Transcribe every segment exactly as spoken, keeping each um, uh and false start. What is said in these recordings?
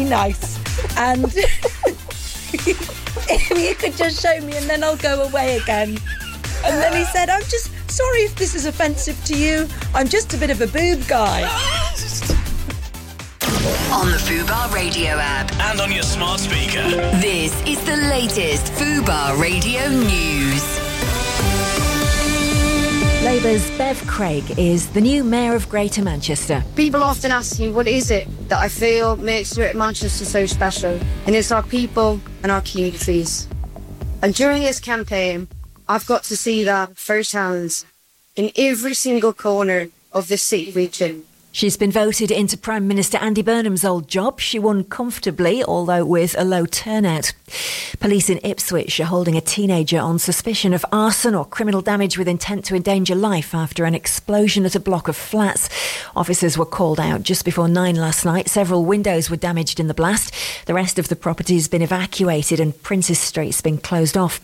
nice. And if you could just show me and then I'll go away again. And then he said, I'm just sorry if this is offensive to you. I'm just a bit of a boob guy. On the Fubar Radio app. And on your smart speaker. This is the latest Fubar Radio news. Labour's Bev Craig is the new Mayor of Greater Manchester. People often ask me, what is it that I feel makes Manchester so special? And it's our people and our communities. And during this campaign, I've got to see that firsthand in every single corner of the city region. She's been voted into Prime Minister Andy Burnham's old job. She won comfortably, although with a low turnout. Police in Ipswich are holding a teenager on suspicion of arson or criminal damage with intent to endanger life after an explosion at a block of flats. Officers were called out just before nine last night. Several windows were damaged in the blast. The rest of the property has been evacuated and Princes Street's been closed off.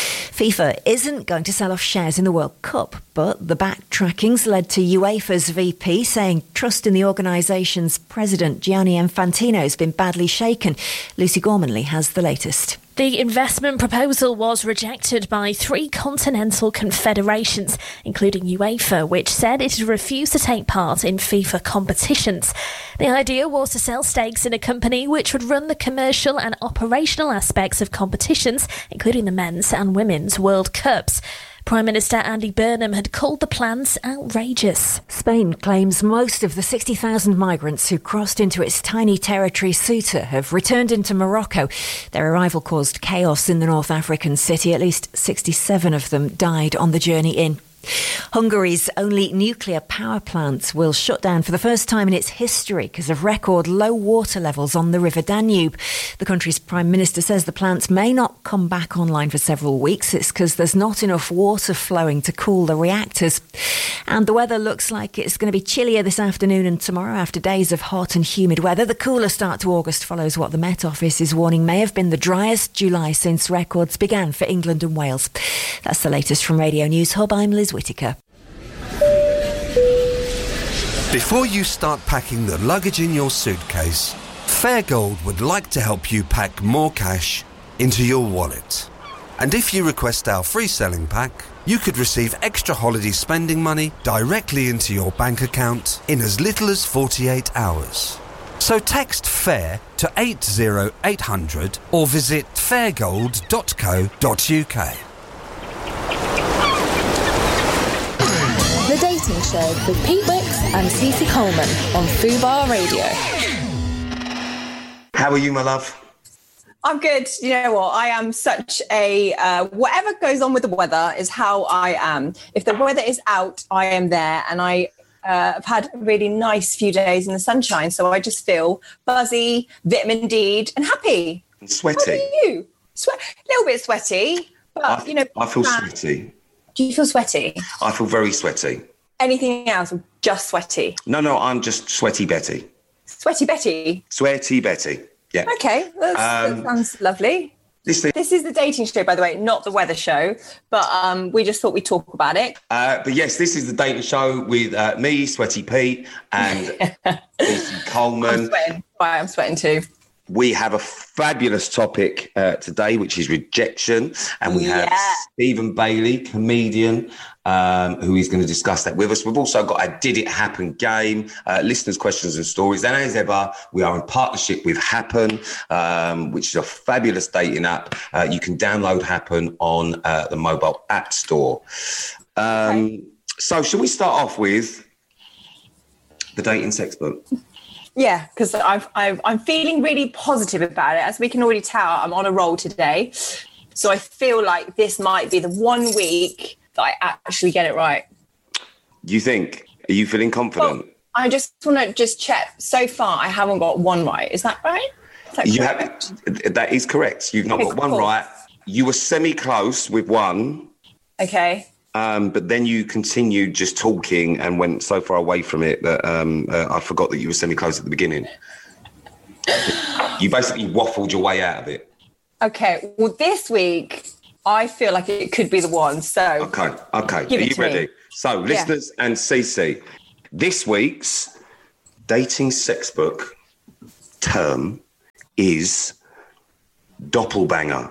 FIFA isn't going to sell off shares in the World Cup, but the backtracking's led to UEFA's V P saying trust in the organisation's president, Gianni Infantino, has been badly shaken. Lucy Gormanley has the latest. The investment proposal was rejected by three continental confederations, including UEFA, which said it had refused to take part in FIFA competitions. The idea was to sell stakes in a company which would run the commercial and operational aspects of competitions, including the men's and women's World Cups. Prime Minister Andy Burnham had called the plans outrageous. Spain claims most of the sixty thousand migrants who crossed into its tiny territory Ceuta have returned into Morocco. Their arrival caused chaos in the North African city. At least sixty-seven of them died on the journey in. Hungary's only nuclear power plant will shut down for the first time in its history because of record low water levels on the River Danube. The country's Prime Minister says the plant may not come back online for several weeks. It's because there's not enough water flowing to cool the reactors. And the weather looks like it's going to be chillier this afternoon and tomorrow after days of hot and humid weather. The cooler start to August follows what the Met Office is warning may have been the driest July since records began for England and Wales. That's the latest from Radio News Hub. I'm Liz Whittaker. Before you start packing the luggage in your suitcase, Fairgold would like to help you pack more cash into your wallet. And if you request our free selling pack, you could receive extra holiday spending money directly into your bank account in as little as forty-eight hours. So text FAIR to eight zero eight hundred or visit fairgold dot co dot uk. The Dating Show with Pete Wicks and Cece Coleman on Fubar Radio. How are you, my love? I'm good. You know what? I am such a... Uh, whatever goes on with the weather is how I am. If the weather is out, I am there. And I uh, have had a really nice few days in the sunshine. So I just feel buzzy, vitamin D'd and happy. And sweaty. How do you? Swe- a little bit sweaty. But, I, you know... I feel man, sweaty. Do you feel sweaty? I feel very sweaty. Anything else or just sweaty? No, no, I'm just sweaty Betty. Sweaty Betty? Sweaty Betty, yeah. Okay, that's, Um, that sounds lovely. This, thing, This is the dating show, by the way, not the weather show, but um, we just thought we'd talk about it. uh, but yes, this is the dating show with uh, me, Sweaty Pete, and Lucy Coleman. I'm sweating. Right, I'm sweating too. We have a fabulous topic uh, today, which is rejection. And we have Yeah. Stephen Bailey, comedian, um, who is going to discuss that with us. We've also got a Did It Happen game, uh, listeners' questions and stories. And as ever, we are in partnership with Happen, um, which is a fabulous dating app. Uh, you can download Happen on uh, the mobile app store. Um, okay. So shall we start off with the dating sex book? Yeah, because I've, I've, I'm feeling really positive about it. As we can already tell, I'm on a roll today. So I feel like this might be the one week that I actually get it right. You think? Are you feeling confident? Well, I just want to just check. So far, I haven't got one right. Is that right? Is that you correct? have, that is correct. You've not Okay, got one cool. right. You were semi-close with one. Okay. Um, but then you continued just talking and went so far away from it that um, uh, I forgot that you were semi-close at the beginning. You basically waffled your way out of it. Okay. Well, this week, I feel like it could be the one. So, Okay, okay. Give Are it you to me. ready? So, listeners and Cece, this week's dating sex book term is doppelbanger.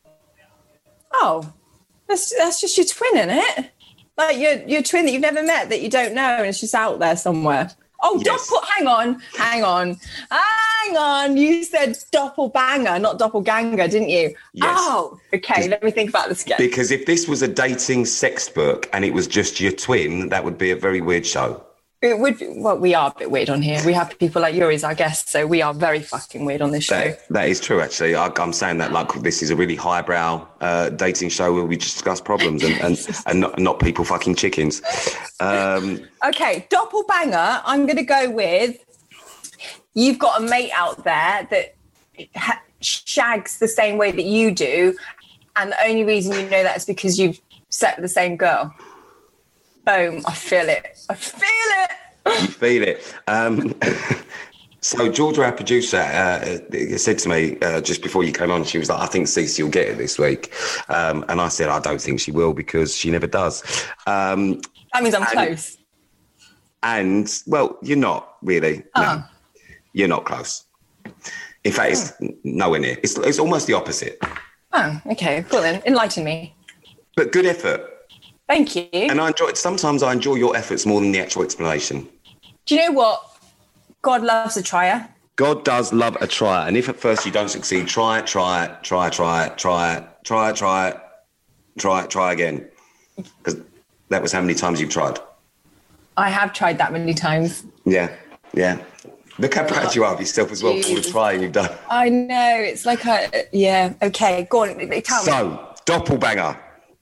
Oh, that's that's just your twin, isn't it? Like your your twin that you've never met, that you don't know, and it's just out there somewhere. Oh, yes. doppel. Hang on, hang on, hang on. You said doppelbanger, not doppelganger, didn't you? Yes. Oh, okay. Let me think about this again. Because if this was a dating sex book and it was just your twin, that would be a very weird show. It would be, well, we are a bit weird on here. We have people like Yuri's our guest, so we are very fucking weird on this show. That, that is true, actually. I, I'm saying that like this is a really highbrow uh, dating show where we just discuss problems and, and, and not, not people fucking chickens. Um, okay, doppelbanger, I'm going to go with, you've got a mate out there that ha- shags the same way that you do, and the only reason you know that is because you've slept with the same girl. Boom, I feel it. I feel it. You feel it. Um, so Georgia, our producer, uh, said to me uh, just before you came on, she was like, I think Cece will get it this week. Um, and I said, I don't think she will because she never does. Um, that means I'm and, close. And, well, you're not really. Oh. No, you're not close. In fact, it's oh. nowhere near. It's, it's almost the opposite. Oh, okay. Cool then. Enlighten me. But good effort. Thank you. And I enjoy. Sometimes I enjoy your efforts more than the actual explanation. Do you know what? God loves a trier. God does love a trier. And if at first you don't succeed, try it, try it, try it, try it, try it, try it, try it, try it, try again. Because that was how many times you've tried. I have tried that many times. Yeah, yeah. Look how proud you are of yourself as well Jeez. for all the trying you've done. I know. It's like a, yeah, okay, go on, tell me. So, doppelbanger.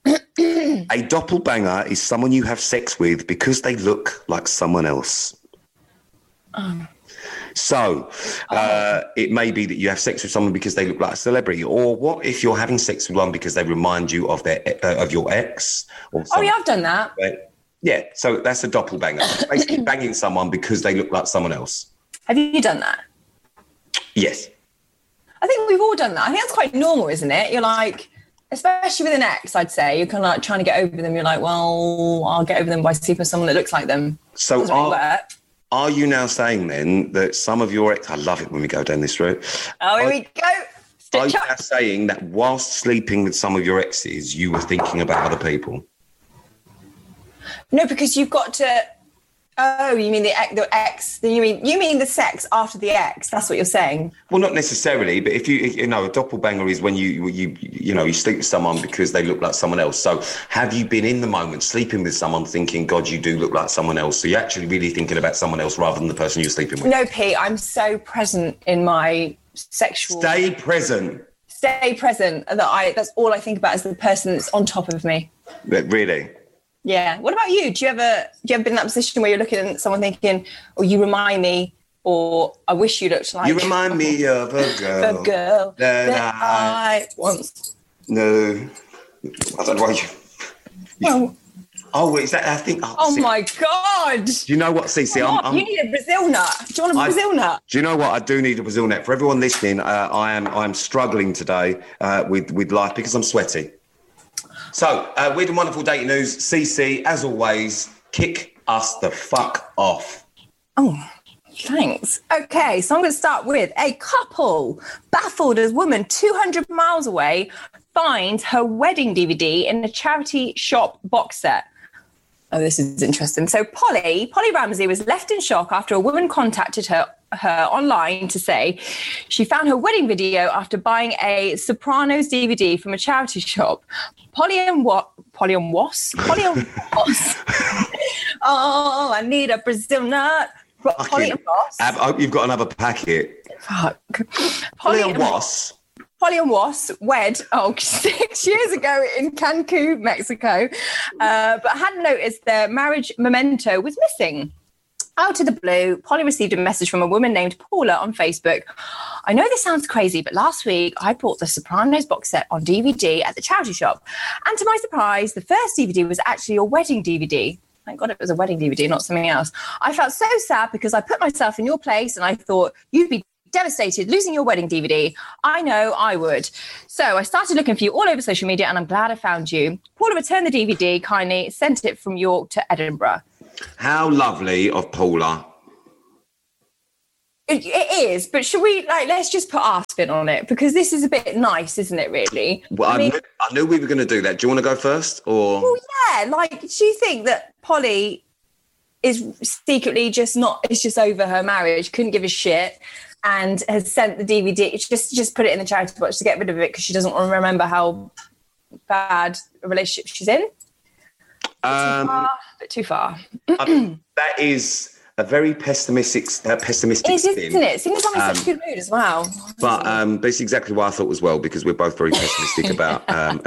A doppelbanger is someone you have sex with because they look like someone else. Oh. So, uh, oh. it may be that you have sex with someone because they look like a celebrity, or what if you're having sex with one because they remind you of their uh, of your ex? Or oh yeah, I've done that. Yeah, so that's a doppelbanger. Basically banging someone because they look like someone else. Have you done that? Yes. I think we've all done that. I think that's quite normal, isn't it? You're like, especially with an ex, I'd say, you're kind of like trying to get over them. You're like, well, I'll get over them by sleeping with someone that looks like them. So Doesn't really are, work. are you now saying then that some of your ex, I love it when we go down this route. Oh, here are, we go. Stitch are you up. now saying that whilst sleeping with some of your exes, you were thinking about other people? No, because you've got to... Oh, you mean the ex, the ex, you mean you mean the sex after the ex, that's what you're saying? Well, not necessarily, but if you, you know, a doppelbanger is when you, you, you know, you sleep with someone because they look like someone else. So have you been in the moment sleeping with someone thinking, God, you do look like someone else? So you're actually really thinking about someone else rather than the person you're sleeping with? No, Pete, I'm so present in my sexual... Stay present. Stay present. That I. That's all I think about is the person that's on top of me. Really? Yeah. What about you? Do you ever do you ever been in that position where you're looking at someone thinking, "Oh, you remind me," or "I wish you looked like"? You remind me of a girl. A girl that, that I, I once. No, I don't know why you. Well, oh, is that? I think. Oh, oh my God! Do you know what, Cece? I'm, I'm, you need a Brazil nut. Do you want a Brazil I, nut? Do you know what? I do need a Brazil nut. For everyone listening, uh, I am I am struggling today uh, with with life because I'm sweaty. So, uh, weird and wonderful dating news. Cece, as always, kick us the fuck off. Oh, thanks. Okay, so I'm going to start with a couple baffled as woman two hundred miles away finds her wedding D V D in a charity shop box set. Oh, this is interesting. So Polly, Polly Ramsey was left in shock after a woman contacted her her online to say she found her wedding video after buying a Sopranos D V D from a charity shop. Polly and what? Polly and Was? Polly and Was. Oh, I need a Brazil nut. Polly and Was. I hope you've got another packet. Fuck. Polly and Was. Polly and Was wed, oh, six years ago in Cancun, Mexico, uh, but hadn't noticed their marriage memento was missing. Out of the blue, Polly received a message from a woman named Paula on Facebook. I know this sounds crazy, but last week I bought the Sopranos box set on D V D at the charity shop. And to my surprise, the first D V D was actually a wedding D V D. Thank God it was a wedding D V D, not something else. I felt so sad because I put myself in your place and I thought you'd be devastated losing your wedding D V D. I know I would. So I started looking for you all over social media and I'm glad I found you. Paula returned the D V D kindly, sent it from York to Edinburgh. How lovely of Paula. It, it is, but should we, like, let's just put our spin on it, because this is a bit nice, isn't it, really? Well, I, I mean, knew, I knew we were going to do that. Do you want to go first? Or well, yeah, like, do you think that Polly is secretly just not, it's just over her marriage, couldn't give a shit, and has sent the D V D, just, just put it in the charity box to get rid of it because she doesn't want to remember how bad a relationship she's in? Um, too far, a bit too far. I, that is a very pessimistic, uh, pessimistic It is, spin. isn't it? Seems like I'm in Um, such a good mood as well. But um, that's exactly what I thought as well, because we're both very pessimistic about. Um,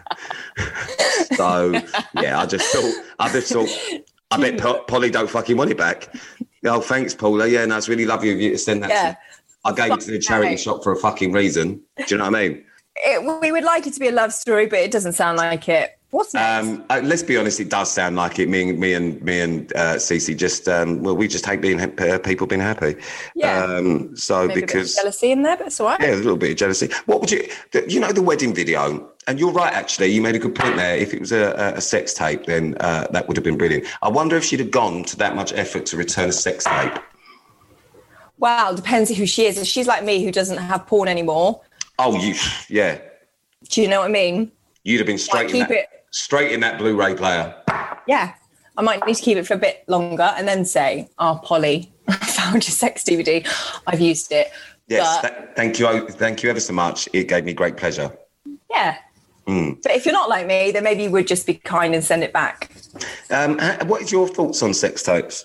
so yeah, I just thought, I just thought, I bet Po- Polly don't fucking want it back. Oh, thanks, Paula. Yeah, no, it's really lovely of you to send that. Yeah. To, I gave it to the charity shop for a fucking reason. Do you know what I mean? It, we would like it to be a love story, but it doesn't sound like it. What's next? Um, uh, let's be honest, it does sound like it. Me and me and me and uh, Cece just um, well, we just hate being ha- uh, people being happy. Yeah. Um, so Maybe because a bit of jealousy in there, but it's all right. yeah, a little bit of jealousy. What would you? The, you know the wedding video, and you're right. Actually, you made a good point there. If it was a, a sex tape, then uh, that would have been brilliant. I wonder if she'd have gone to that much effort to return a sex tape. Well, depends who she is. If she's like me, who doesn't have porn anymore, Oh, you, yeah, do you know what I mean? you'd have been straight in keep that, it- straight in that Blu-ray player. Yeah. I might need to keep it for a bit longer and then say, oh, Polly, I found your sex D V D. I've used it. Yes, But, th- thank you, thank you ever so much. It gave me great pleasure. yeah. Mm. But if you're not like me, then maybe you would just be kind and send it back. Um, h- what is your thoughts on sex tapes?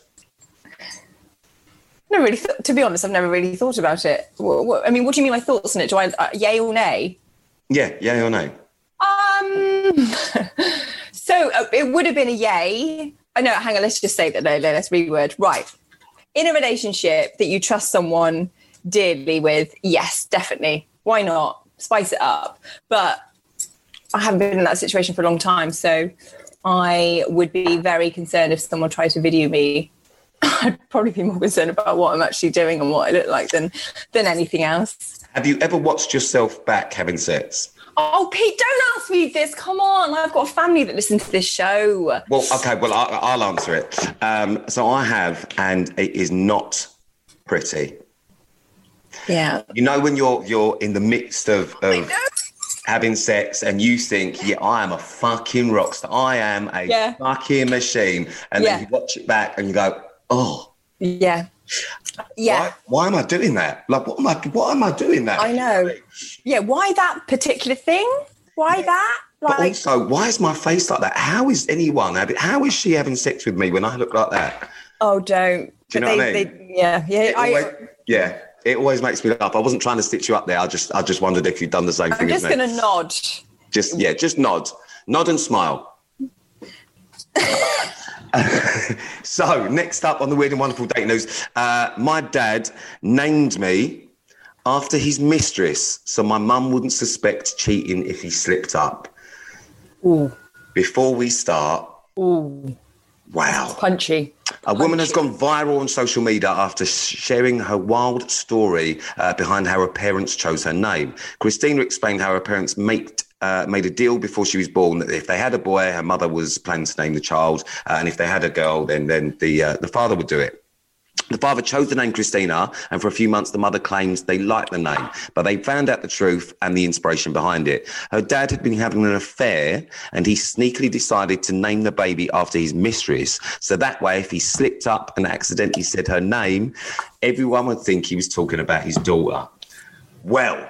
Never really, th- to be honest, I've never really thought about it. What, what, I mean, what do you mean my thoughts on it? Do I, uh, yay or nay? Yeah, yeah or no? Um, so uh, it would have been a yay. Oh, no, hang on, let's just say that. No, no, let's reword. Right. In a relationship that you trust someone dearly with, yes, definitely. Why not? Spice it up. But I haven't been in that situation for a long time, so I would be very concerned if someone tried to video me. I'd probably be more concerned about what I'm actually doing and what I look like than than anything else. Have you ever watched yourself back having sex? Oh, Pete, don't ask me this. Come on. I've got a family that listen to this show. Well, okay, well, I, I'll answer it. Um, so I have, and it is not pretty. Yeah. You know when you're you're in the midst of, of having sex and you think, yeah, I am a fucking rock star. I am a Yeah. fucking machine. And Yeah. then you watch it back and you go, oh. Yeah. Yeah. Why, why am I doing that? Like, what am I, what am I doing that? I know. Yeah. Why that particular thing? Why that? But Like, also, why is my face like that? How is anyone having, how is she having sex with me when I look like that? oh, don't. Do you But know they, what I mean? they, yeah. Yeah. It I, always, yeah, it always makes me laugh. I wasn't trying to stitch you up there. I just, I just wondered if you'd done the same I'm thing just as me. going to nod. Just, yeah, just nod. Nod and smile. So, next up on the Weird and Wonderful Dating News, uh, my dad named me after his mistress so my mum wouldn't suspect cheating if he slipped up. Ooh. Before we start, Ooh. wow. Punchy. A woman has gone viral on social media after sharing her wild story uh, behind how her parents chose her name. Christina explained how her parents made, uh, made a deal before she was born that if they had a boy, her mother was planning to name the child, uh, and if they had a girl, then then the uh, the father would do it. The father chose the name Christina, and for a few months, the mother claims they liked the name, but they found out the truth and the inspiration behind it. Her dad had been having an affair, and he sneakily decided to name the baby after his mistress. So that way, if he slipped up and accidentally said her name, everyone would think he was talking about his daughter. Well,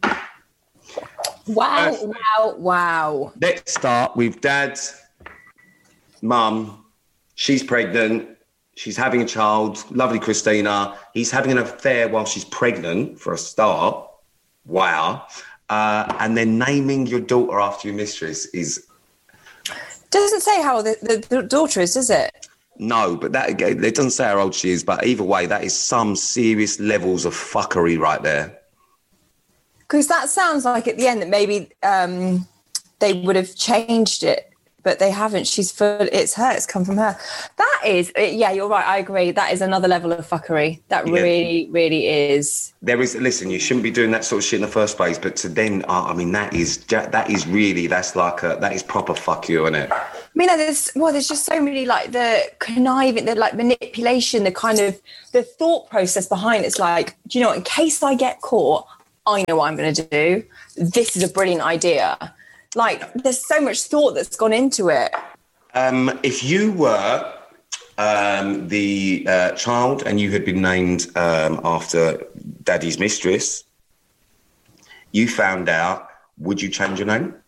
Wow. Uh, wow. Wow. let's start with dad's mum. She's pregnant. She's having a child, lovely Christina. He's having an affair while she's pregnant, for a start. Wow. Uh, and then naming your daughter after your mistress is... Doesn't say how the, the, the daughter is, does it? No, but that it doesn't say how old she is, but either way, that is some serious levels of fuckery right there. Because that sounds like at the end that maybe um, they would have changed it, but they haven't. She's full. It's her. It's come from her. That is, yeah, you're right. I agree. That is another level of fuckery. That Yeah. really, really is. There is, listen, you shouldn't be doing that sort of shit in the first place, but to then, uh, I mean, that is, that is really, that's like a, that is proper fuck you, isn't it? mean, there's well, there's just so many like the conniving, the like manipulation, the kind of the thought process behind it's like, do you know what? In case I get caught, I know what I'm going to do. This is a brilliant idea. Like, there's so much thought that's gone into it. Um, if you were um, the uh, child and you had been named um, after Daddy's mistress, you found out, would you change your name?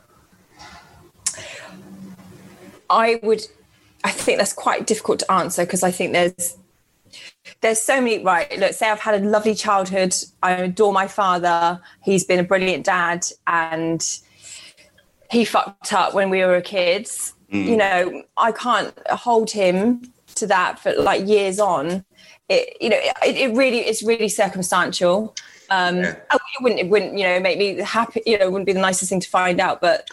I would, I think that's quite difficult to answer because I think there's, there's so many, right, look, say I've had a lovely childhood. I adore my father. He's been a brilliant dad and he fucked up when we were kids. Mm. You know, I can't hold him to that for like years on. It, you know, it, it really, it's really circumstantial. Um, yeah. It wouldn't, it wouldn't, you know, make me happy, you know, it wouldn't be the nicest thing to find out, but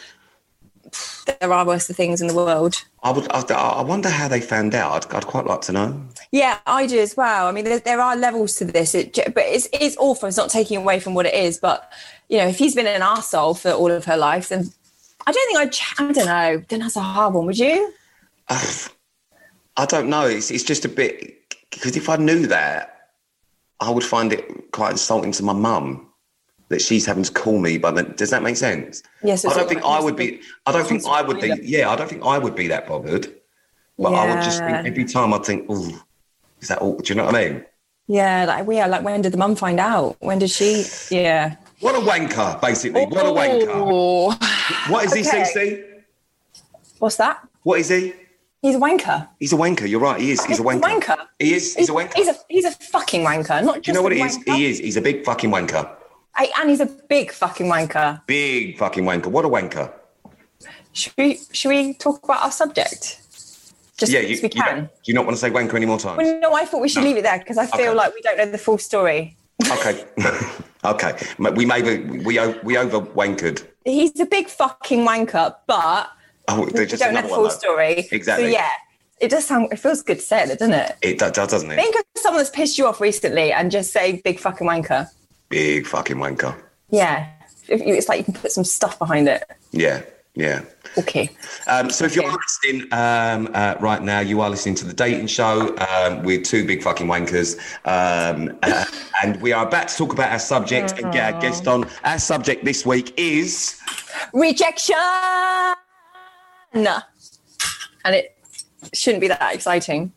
there are worse things in the world. I would. I, I wonder how they found out. I'd, I'd quite like to know. Yeah, I do as well. I mean, there, there are levels to this, it, but it's it's awful. It's not taking away from what it is. But you know, if he's been an arsehole for all of her life, then I don't think I'd. Ch- I don't know. Then that's a hard one. Would you? Uh, I don't know. It's it's just a bit because if I knew that, I would find it quite insulting to my mum that she's having to call me by the. Does that make sense? Yes. I don't think I would be. I don't think I would be. Yeah, I don't think I would be that bothered. But yeah. I would just think every time I'd think, oh, is that all? Do you know what I mean? Yeah, like we are. Like, when did the mum find out? When did she? Yeah. What a wanker, basically. What a wanker. What is he, Okay. Cece? What's that? What is he? He's a wanker. He's a wanker. You're right. He is. He's a wanker. wanker. He is. He's, He's a wanker. He's a he's a fucking wanker. Not just. Do you know what a it is? wanker. He is. He's a big fucking wanker. I, and he's a big fucking wanker. Big fucking wanker. What a wanker. Should we should we talk about our subject? Just yeah, as you, we you can. don't- do you not want to say wanker any more times? Well, no, I thought we should No. leave it there because I feel Okay. like we don't know the full story. Okay. Okay. We maybe we o- we over wankered. He's a big fucking wanker, but Oh, we there's just don't know the another full one, though. story. Exactly. So yeah, it does sound. It feels good to say it, doesn't it? It does, doesn't it? Think of someone that's pissed you off recently and just say big fucking wanker. Big fucking wanker. Yeah, If you- it's like you can put some stuff behind it. Yeah. Yeah. Okay. Um, so if you're Okay. listening um, uh, right now, you are listening to The Dating Show um, with two big fucking wankers. Um, uh, and we are about to talk about our subject and get our guest on. Our subject this week is... Rejection. And it shouldn't be that exciting.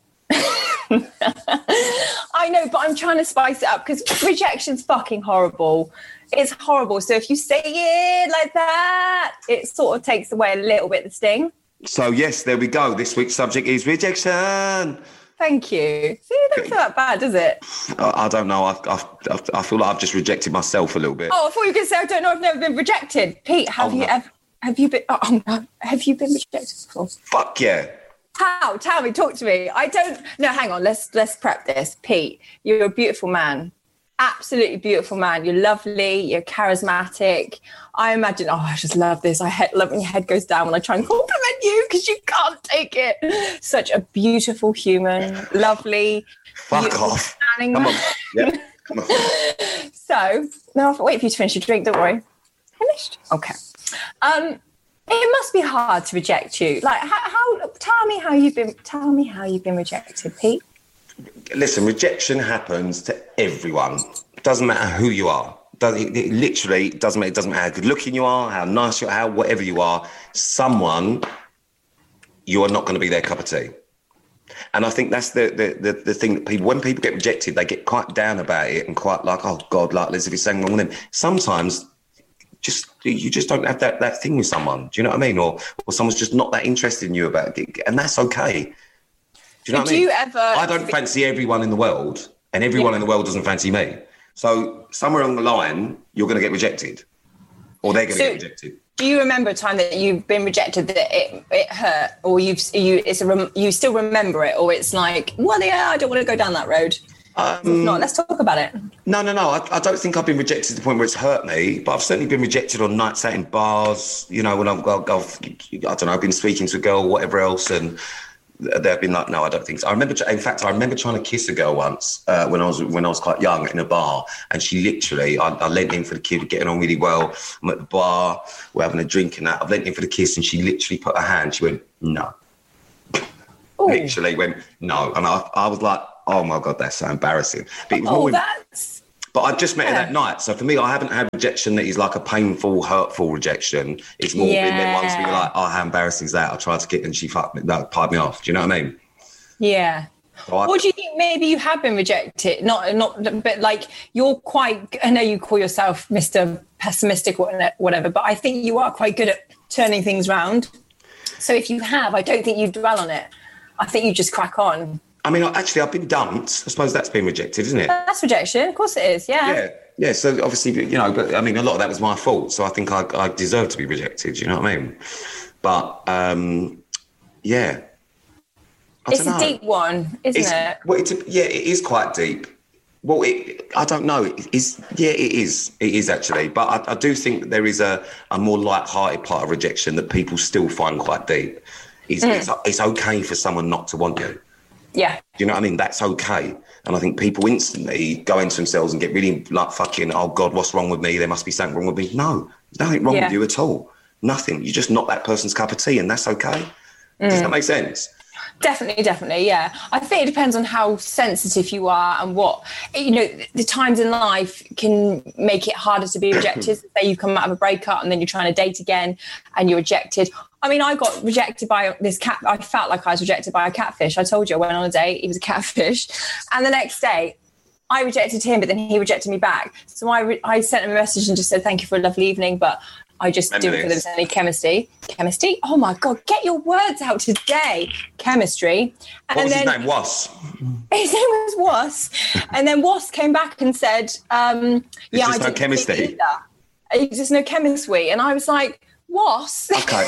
I know, but I'm trying to spice it up because rejection's fucking horrible. It's horrible. So if you say it like that, it sort of takes away a little bit of the sting. So, yes, there we go. This week's subject is rejection. Thank you. See, it don't feel that bad, does it? I, I don't know. I, I, I feel like I've just rejected myself a little bit. Oh, I thought you were going to say, I don't know, I've never been rejected. Pete, have Oh, you no. ever, have you been, oh no, have you been rejected before? Fuck yeah. How? Tell me, talk to me. I don't, no, hang on, let's, let's prep this. Pete, you're a beautiful man. Absolutely beautiful man. You're lovely. You're charismatic. I imagine, oh, I just love this. I he- love when your head goes down when I try and compliment you because you can't take it. Such a beautiful human. Lovely. Fuck beautiful, off. stunning Come on. man. Yeah. Come on. So, now I'll wait for you to finish your drink. Don't worry. Finished? Okay. Um, it must be hard to reject you. Like, how, how? Tell me how you've been. Tell me how you've been rejected, Pete. Listen, rejection happens to everyone. It doesn't matter who you are. Does- It, it literally doesn't matter. It doesn't matter how good looking you are, how nice you are, how whatever you are. Someone, you are not going to be their cup of tea. And I think that's the, the the the thing that people, when people get rejected, they get quite down about it and quite like, oh God, like as if it's something wrong with them. Sometimes, just you just don't have that that thing with someone. Do you know what I mean? Or or someone's just not that interested in you about it, and that's okay. Do you know Did what I mean? you ever? I don't fancy everyone in the world, and everyone Yeah. in the world doesn't fancy me. So somewhere along the line, you're going to get rejected, or they're going to So- get rejected. Do you remember a time that you've been rejected that it, it hurt, or you've you it's a rem, you still remember it, or it's like, well, yeah, I don't want to go down that road. Um, No, let's talk about it. No, no, no. I, I don't think I've been rejected to the point where it's hurt me, but I've certainly been rejected on nights out in bars. You know, when I've, I've, I've I don't know, I've been speaking to a girl, whatever else, and they've been like, no, I don't think so. I remember, in fact, I remember trying to kiss a girl once uh, when I was when I was quite young in a bar, and she literally, I, I leant in for the kid, getting on really well. I'm at the bar, we're having a drink and that. I've leant in for the kiss, and she literally put her hand. She went, no. Ooh. Literally went, no, and I, I was like, oh my God, that's so embarrassing. But it was oh, more, that's. But I just met yeah. her that night. So for me, I haven't had rejection that is like a painful, hurtful rejection. It's more yeah. been them ones where you're like, oh, how embarrassing is that? I tried to get and she fucked me, no, piped me off. Do you know what I mean? Yeah. So I, or do you think maybe you have been rejected? Not, not, but like you're quite, I know you call yourself Mister Pessimistic or whatever, but I think you are quite good at turning things around. So if you have, I don't think you dwell on it. I think you just crack on. I mean, actually, I've been dumped. I suppose that's been rejected, isn't it? That's rejection. Of course it is, yeah. Yeah, yeah. So obviously, you know, but I mean, a lot of that was my fault. So I think I, I deserve to be rejected, you know what I mean? But, um, yeah. I it's a don't know. deep one, isn't it's, it? Well, it's a, yeah, it is quite deep. Well, it, I don't know. It is, yeah, it is. It is actually. But I, I do think there is a, a more light-hearted part of rejection that people still find quite deep. It's, mm. it's, it's okay for someone not to want you. Yeah. Do you know what I mean? That's okay. And I think people instantly go into themselves and get really like fucking, oh God, what's wrong with me? There must be something wrong with me. No, there's nothing wrong yeah. with you at all. Nothing. You're just not that person's cup of tea, and that's okay. Mm. Does that make sense? Definitely, definitely, yeah. I think it depends on how sensitive you are and what, you know, the times in life can make it harder to be rejected. Say you come out of a breakup and then you're trying to date again and you're rejected. I mean, I got rejected by this cat. I felt like I was rejected by a catfish. I told you I went on a date. He was a catfish. And the next day, I rejected him, but then he rejected me back. So I, re- I sent him a message and just said, thank you for a lovely evening, but I just didn't feel there was any chemistry. Chemistry? Oh, my God. Get your words out today. Chemistry. And what was then, his name? Was? His name was Was. And then Was came back and said, um, yeah, I no didn't chemistry. There's just no chemistry. And I was like, Was? Okay.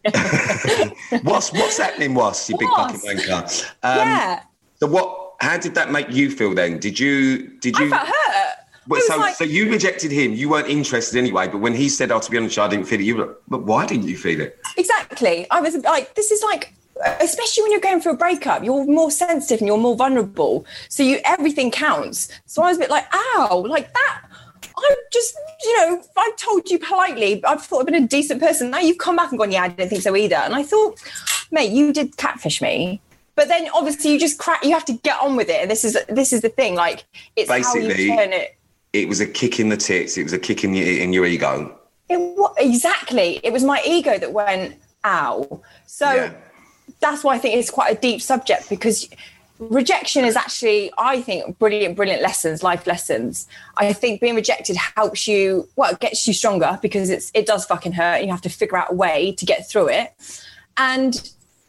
what's, what's happening, Was, you big Was. fucking wanker? Um, yeah. So what, how did that make you feel then? Did you... Did you? I felt hurt. Well, so, like, so you rejected him. You weren't interested anyway. But when he said, "Oh, to be honest, I didn't feel it," you were like, "But why didn't you feel it?" Exactly. I was like, "This is like, especially when you're going through a breakup, you're more sensitive and you're more vulnerable. So you everything counts." So I was a bit like, "Ow, like that." I just, you know, I told you politely. I thought I'd been a decent person. Now you've come back and gone, "Yeah, I didn't think so either." And I thought, mate, you did catfish me. But then obviously you just crack. You have to get on with it. And this is this is the thing. Like it's basically how you turn it. It was a kick in the tits. It was a kick in your, in your ego. It was, exactly. It was my ego that went, ow. So yeah. That's why I think it's quite a deep subject, because rejection is actually, I think, brilliant, brilliant lessons, life lessons. I think being rejected helps you, well, it gets you stronger because it's it does fucking hurt. You have to figure out a way to get through it. And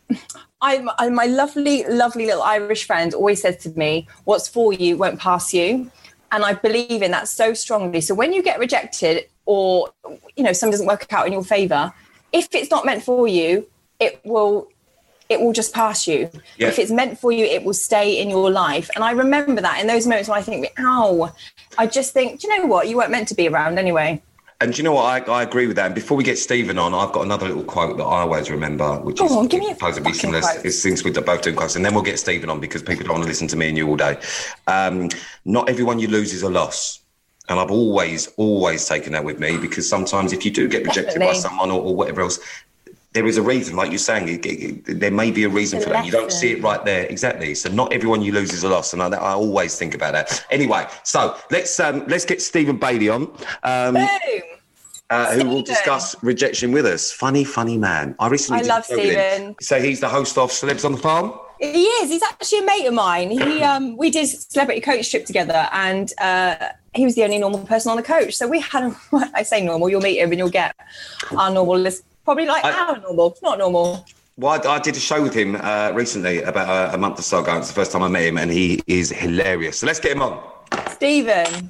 I, I, my lovely, lovely little Irish friend always says to me, what's for you won't pass you. And I believe in that so strongly. So when you get rejected or, you know, something doesn't work out in your favour, if it's not meant for you, it will it will just pass you. Yeah. If it's meant for you, it will stay in your life. And I remember that in those moments when I think, ow, I just think, do you know what? You weren't meant to be around anyway. And do you know what? I, I agree with that. And before we get Stephen on, I've got another little quote that I always remember, which oh, is on, give me a supposedly similar. It's since we're both doing quotes, and then we'll get Stephen on because people don't want to listen to me and you all day. Um, not everyone you lose is a loss. And I've always, always taken that with me, because sometimes if you do get rejected Definitely. by someone or, or whatever else, there is a reason, like you're saying, it, it, it, there may be a reason it's for a that. You don't see it right there. Exactly. So not everyone you lose is a loss. And I, I always think about that. Anyway, so let's um, let's get Stephen Bailey on. Um, Boom. Uh, who will discuss rejection with us. Funny, funny man. I recently I did love a show with him. Stephen. So he's the host of Celebs on the Farm? He is. He's actually a mate of mine. He um, we did celebrity coach trip together, and uh, he was the only normal person on the coach. So we had, a, I say normal, you'll meet him and you'll get our normal list. Probably like I, our normal, not normal. Well, I, I did a show with him uh, recently, about a, a month or so ago. It's the first time I met him, and he is hilarious. So let's get him on. Stephen.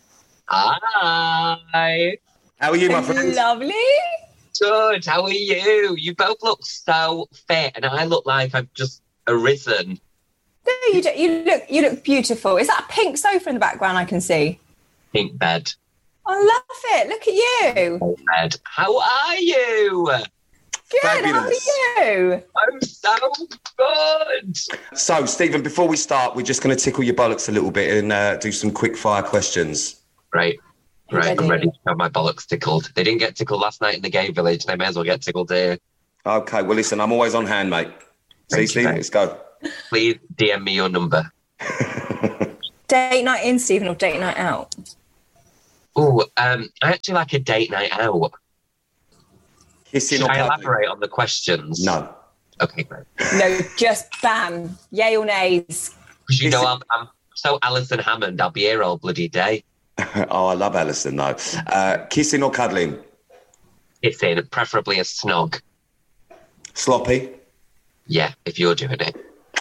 Hi. How are you, my friend? Lovely. Good. How are you? You both look so fit, and I look like I've just arisen. No, you do. You look. You look beautiful. Is that a pink sofa in the background? I can see. Pink bed. I love it. Look at you. Pink bed. How are you? Good, Fabulous. how are you? I'm so good. So, Stephen, before we start, we're just going to tickle your bollocks a little bit and uh, do some quick fire questions. Right. Right, Ready. I'm ready to have my bollocks tickled. They didn't get tickled last night in the gay village. They may as well get tickled here. Okay, well, listen, I'm always on hand, mate. See, Thank you, Stephen, mate. let's go. Please D M me your number. Date night in, Stephen, or date night out? Oh, um, I actually like a date night out. Kissing Should or I cuddling? elaborate on the questions? No. Okay, great. No, just bam. Yay or nays? Because you know Listen- I'm, I'm so Alison Hammond. I'll be here all bloody day. Oh, I love Alison, though. Uh, kissing or cuddling? Kissing, preferably a snog. Sloppy? Yeah, if you're doing it.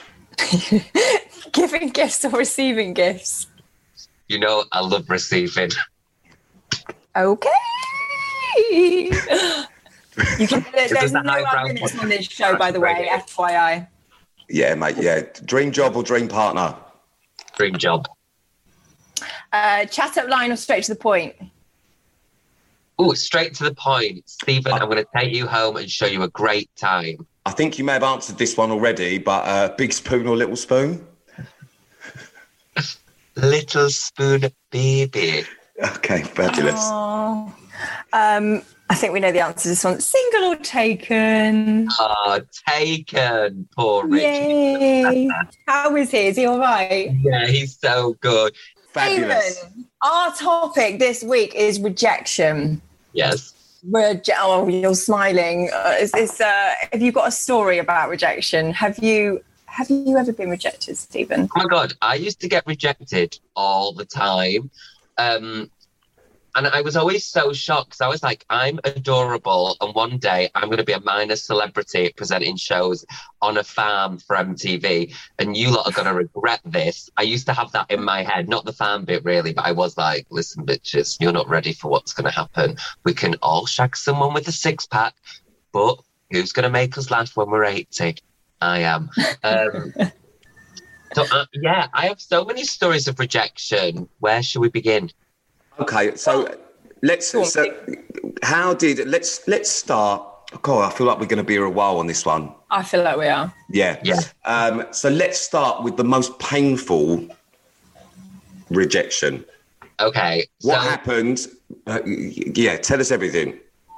Giving gifts or receiving gifts? You know I love receiving. Okay. You can, there's Is this no a highbrow arguments podcast? on this show, by the way, F Y I. Yeah, mate, yeah. Dream job or dream partner? Dream job. Uh, chat up line or straight to the point? Oh, straight to the point. Stephen, I'm going to take you home and show you a great time. I think you may have answered this one already, but uh, big spoon or little spoon? Little spoon baby. Okay, fabulous. Oh. Um, I think we know the answer to this one. Single or taken? Oh, taken. Poor Richie. Yay. How is he? Is he all right? Yeah, he's so good. Fabulous. Stephen, our topic this week is rejection. Yes. Reje- oh, you're smiling. Uh, is this? Uh, have you got a story about rejection? Have you? Have you ever been rejected, Stephen? Oh my God, I used to get rejected all the time. Um, and I was always so shocked because I was like, I'm adorable. And one day I'm going to be a minor celebrity presenting shows on a farm for M T V. And you lot are going to regret this. I used to have that in my head, not the farm bit really, but I was like, listen, bitches, you're not ready for what's going to happen. We can all shag someone with a six pack, but who's going to make us laugh when we're eighty? I am. Um, so, uh, yeah, I have so many stories of rejection. Where should we begin? Okay, so let's. So how did let's let's start. God, I feel like we're going to be here a while on this one. I feel like we are. Yeah. Yeah. Um, so let's start with the most painful rejection. Okay. What so, happened? Uh, yeah, tell us everything.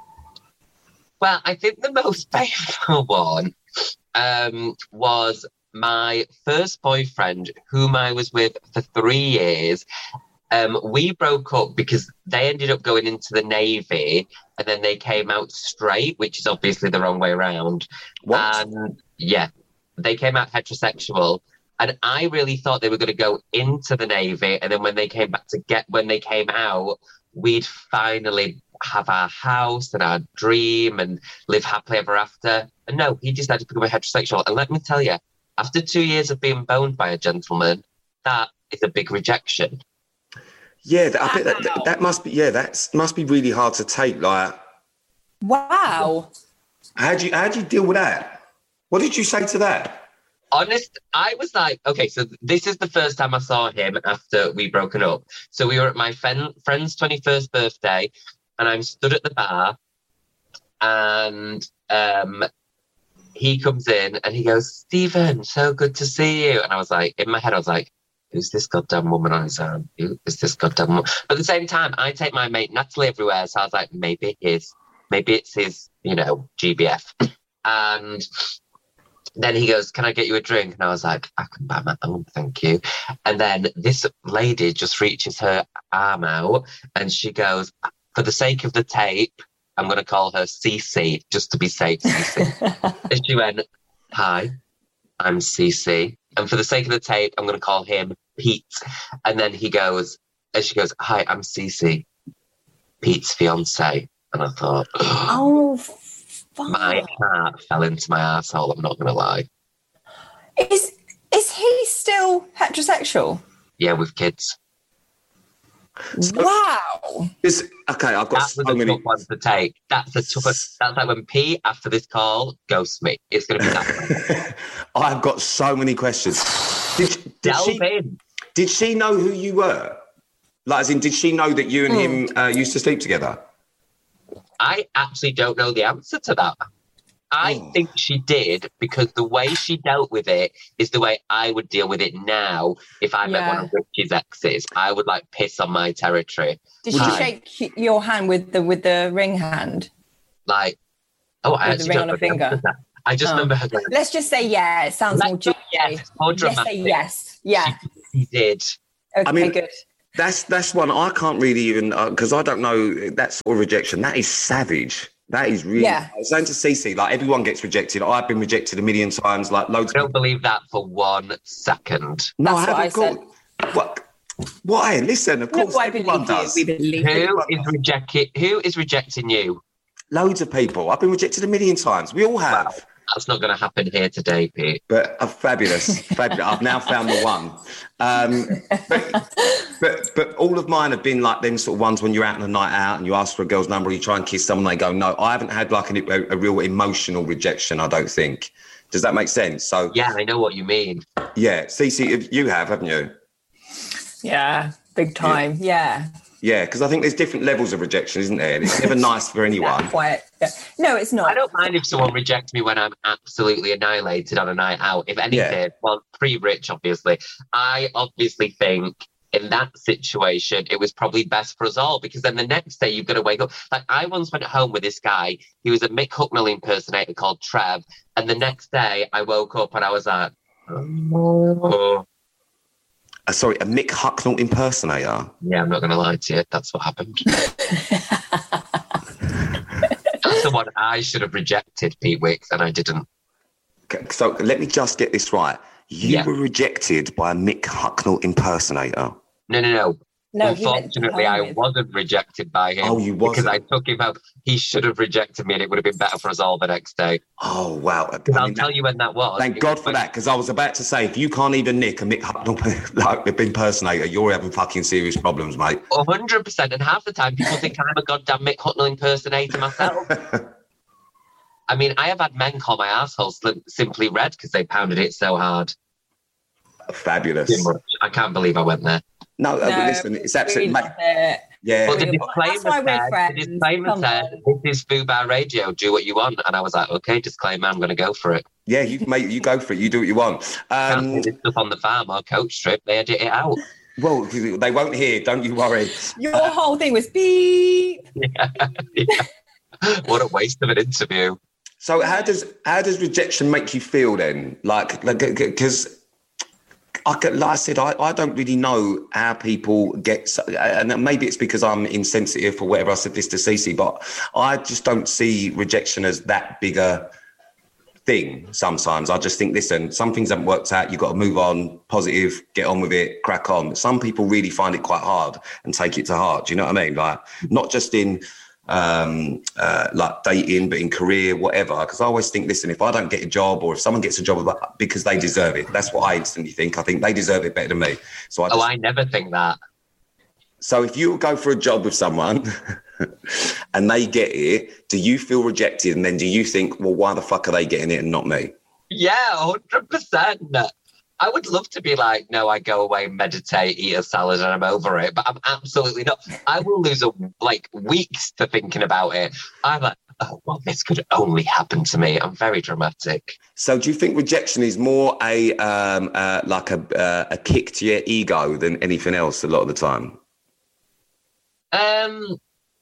Well, I think the most painful one um, was my first boyfriend, whom I was with for three years. Um, we broke up because they ended up going into the Navy and then they came out straight, which is obviously the wrong way around. What? And yeah, they came out heterosexual. And I really thought they were going to go into the Navy. And then when they came back to get, when they came out, we'd finally have our house and our dream and live happily ever after. And no, he decided to become a heterosexual. And let me tell you, after two years of being boned by a gentleman, that is a big rejection. Yeah, that, I bet that, that that must be. Yeah, that must be really hard to take. Like, Wow. how do you how do you deal with that? What did you say to that? Honest, I was like, okay, so this is the first time I saw him after we broken up. So we were at my friend, friend's twenty-first birthday, and I'm stood at the bar, and um, he comes in and he goes, Stephen, so good to see you. And I was like, in my head, I was like, who's this goddamn woman on his arm? Who is this goddamn woman? But at the same time, I take my mate Natalie everywhere, so I was like, maybe his, maybe it's his, you know, G B F. And then he goes, can I get you a drink? And I was like, I can buy my own, thank you. And then this lady just reaches her arm out and she goes, for the sake of the tape, I'm going to call her Cece, just to be safe, Cece. And she went, hi, I'm Cece. And for the sake of the tape, I'm going to call him Pete. And then he goes, and she goes, hi, I'm Cece, Pete's fiance. And I thought, Oh, fuck. my heart fell into my arsehole, I'm not going to lie. Is is he still heterosexual? Yeah, with kids. Wow. Is okay. I've got That so was a many. tough one to take. That's the toughest. That's like when Pete, after this call, ghosts me. It's going to be that. I've got so many questions. Did, did Delve she? in. Did she know who you were? Like, as in, did she know that you and him Hmm. uh, used to sleep together? I actually don't know the answer to that. I Oh. think she did because the way she dealt with it is the way I would deal with it now if I met Yeah. one of Richie's exes. I would like piss on my territory. Did she Hi. shake your hand with the with the ring hand? Like, oh, I With the actually ring don't on know a the answer finger? to that. I just Oh. remember her going, Let's just say yeah. It sounds Let's more go juicy. yes, more Let's dramatic. say yes. Yeah. She did. Okay, I mean- good. That's that's one I can't really even because I don't know that sort of rejection. That is savage. That is really. Yeah. I was saying to Cece, like everyone gets rejected. I've been rejected a million times. Like loads. I don't believe that for one second. No, That's I what I haven't got. What? Why? Listen, of No, course I everyone believe you. does. We believe you. Who is rejecting? Who is rejecting you? Loads of people. I've been rejected a million times. We all have. Wow. That's not going to happen here today, Pete. But uh, fabulous, fabulous. I've now found the one. Um, but, but but all of mine have been like them sort of ones when you're out on a night out and you ask for a girl's number, you try and kiss someone, they go no. I haven't had like an, a, a real emotional rejection. I don't think. Does that make sense? So Yeah, I know what you mean. yeah, Cece, you have, haven't you? Yeah, big time. Yeah. Yeah, because I think there's different levels of rejection, isn't there? And it's never nice for anyone. Quiet. Yeah. No, it's not. I don't mind if someone rejects me when I'm absolutely annihilated on a night out. If anything, Yeah. well, pre-rich, obviously. I obviously think in that situation, it was probably best for us all because then the next day you've got to wake up. Like I once went home with this guy. He was a Mick Hucknall impersonator called Trev. And the next day I woke up and I was like, oh. Uh, sorry, a Mick Hucknall impersonator. Yeah, I'm not going to lie to you. That's what happened. That's the one I should have rejected, Pete Wicks, and I didn't. Okay, so let me just get this right. You Yeah. were rejected by a Mick Hucknall impersonator. No, no, no. No, he meant to Unfortunately, I come with. wasn't rejected by him. Oh, you Because wasn't? I took him out. He should have rejected me and it would have been better for us all the next day. Oh, wow. I I'll mean, tell that- you when that was. Thank It God was for when- that, because I was about to say, if you can't even nick a Mick Hucknall like, impersonator, you're having fucking serious problems, mate. one hundred percent. And half the time, people think I'm a goddamn Mick Hucknall impersonator myself. I mean, I have had men call my arsehole slim- simply red because they pounded it so hard. Fabulous. Too much. I can't believe I went there. No, uh, No, but listen, it's absolutely... really mate, not it. yeah. But the That's why disclaimer we're said, friends. the disclaimer Come said, on. this is Fubar Radio, do what you want. And I was like, okay, disclaimer, I'm going to go for it. Yeah, you mate, you go for it. You do what you want. Can't Um, do this stuff on the farm or coach strip. They edit it out. well, they won't hear, don't you worry. Your whole thing was beep. Yeah. Yeah. What a waste of an interview. So how does how does rejection make you feel then? Like, like, because I, like I said, I, I don't really know how people get, so- and maybe it's because I'm insensitive or whatever. I said this to Cece, but I just don't see rejection as that big a thing. Sometimes I just think, listen, some things haven't worked out. You've got to move on, positive, get on with it, crack on. Some people really find it quite hard and take it to heart. Do you know what I mean? Like, not just in um uh like dating, but in career, whatever, because I always think, listen, if I don't get a job or if someone gets a job, because they deserve it. That's what I instantly think. I think they deserve it better than me. So I just, Oh, I never think that. so if you go for a job with someone and they get it, do you feel rejected? And then do you think, well, why the fuck are they getting it and not me? Yeah, one hundred percent. I would love to be like, no, I go away, meditate, eat a salad, and I'm over it. But I'm absolutely not. I will lose a, like weeks to thinking about it. I'm like, oh, well, this could only happen to me. I'm very dramatic. So do you think rejection is more a um uh, like a uh, a kick to your ego than anything else a lot of the time? Um,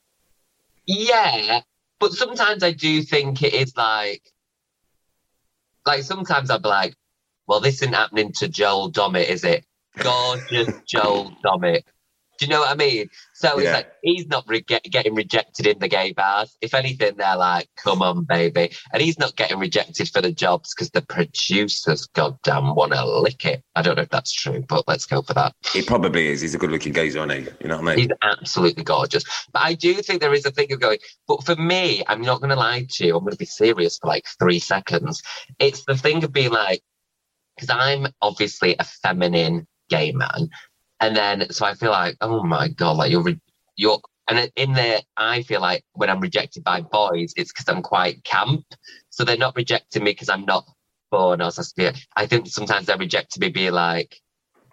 yeah, but sometimes I do think it is like, like sometimes I'll be like, well, this isn't happening to Joel Dommett, is it? Gorgeous Joel Dommett. Do you know what I mean? So it's Yeah. like, he's not re- get, getting rejected in the gay bars. If anything, they're like, come on, baby. And he's not getting rejected for the jobs because the producers, goddamn, want to lick it. I don't know if that's true, but let's go for that. It probably is. He's a good-looking geezer, isn't he? You know what I mean? He's absolutely gorgeous. But I do think there is a thing of going, but for me, I'm not going to lie to you. I'm going to be serious for like three seconds. It's the thing of being like, because I'm obviously a feminine gay man. And then, so I feel like, oh my God, like you're, re- you're, and in there, I feel like when I'm rejected by boys, it's because I'm quite camp. So they're not rejecting me because I'm not born or something. I think sometimes they're rejecting me being like,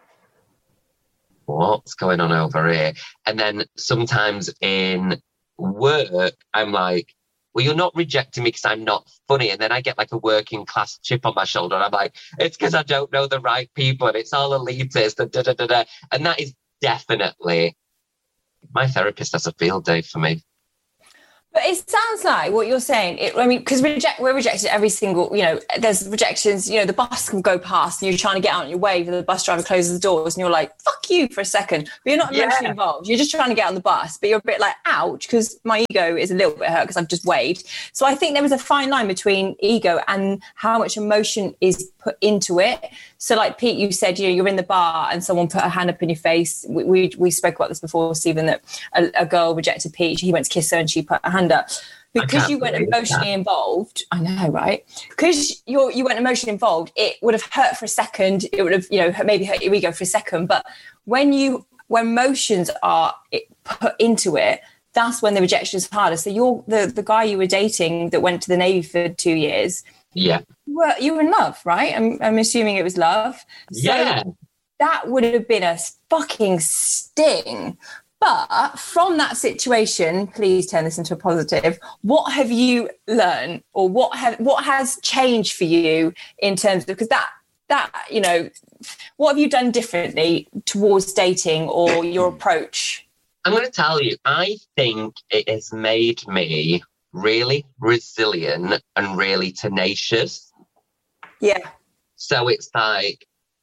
what's going on over here? And then sometimes in work, I'm like, well, you're not rejecting me because I'm not funny. And then I get like a working class chip on my shoulder. And I'm like, it's because I don't know the right people and it's all elitist and da da da da. And that is definitely, my therapist has a field day for me. But it sounds like what you're saying, it, I mean, because reject, we're rejected every single, you know, there's rejections, you know, the bus can go past and you're trying to get out on your way, and the bus driver closes the doors and you're like, fuck you for a second. But you're not emotionally yeah. involved. You're just trying to get on the bus, but you're a bit like, ouch, because my ego is a little bit hurt because I've just waved. So I think there is a fine line between ego and how much emotion is put into it. So like Pete, you said, you know, you're in the bar and someone put a hand up in your face. We we, we spoke about this before, Stephen, that a, a girl rejected Pete. He went to kiss her and she put her hand up. Because you weren't emotionally that. involved, I know, right? Because you you weren't emotionally involved, it would have hurt for a second. It would have, you know, maybe hurt your ego for a second. But when you when emotions are put into it, that's when the rejection is harder. So you're the the guy you were dating that went to the Navy for two years. Yeah, you were, you were in love, right? I'm I'm assuming it was love. So yeah, that would have been a fucking sting. But from that situation, please turn this into a positive. What have you learned, or what have what has changed for you in terms of, because that that you know, what have you done differently towards dating or your approach? I'm going to tell you, I think it has made me really resilient and really tenacious. Yeah. So it's like.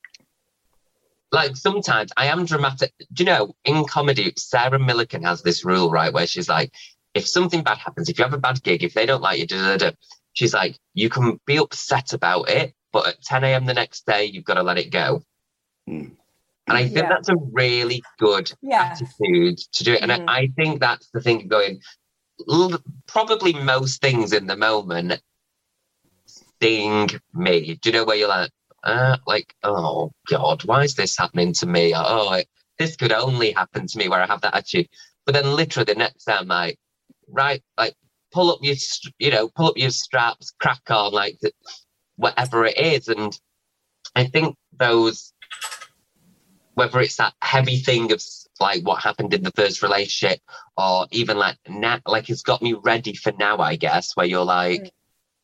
Like sometimes I am dramatic. Do you know, in comedy, Sarah Millican has this rule, right, where she's like, if something bad happens, if you have a bad gig, if they don't like you, da, da, da, she's like, you can be upset about it, but at ten a.m. the next day, you've got to let it go. Mm. And I think yeah. that's a really good yeah. attitude to do it. And mm. I, I think that's the thing going, probably most things in the moment sting me. Do you know where you're like, Uh, like, oh God, why is this happening to me? Oh, it, this could only happen to me, where I have that attitude. But then literally the next time, like, right, like, pull up your, you know, pull up your straps, crack on, like, whatever it is. And I think those, whether it's that heavy thing of like what happened in the first relationship, or even like now, like it's got me ready for now, I guess, where you're like, mm.